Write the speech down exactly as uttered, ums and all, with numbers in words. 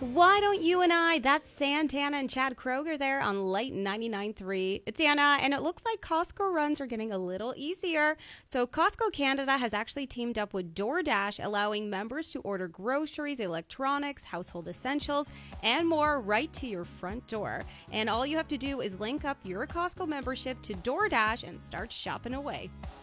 Why don't you and I? That's Santana and Chad Kroger there on Light ninety-nine point three. It's Anna, and it looks like Costco runs are getting a little easier. So Costco Canada has actually teamed up with DoorDash, allowing members to order groceries, electronics, household essentials, and more right to your front door. And all you have to do is link up your Costco membership to DoorDash and start shopping away.